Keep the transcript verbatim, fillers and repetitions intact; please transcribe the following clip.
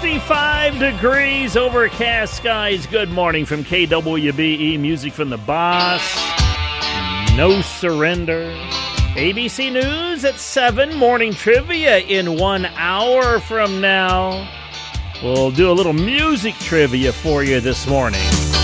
sixty-five degrees, overcast skies. Good morning from K W B E. Music from the boss. No surrender. A B C News at seven. Morning trivia in one hour from now. We'll do a little music trivia for you this morning.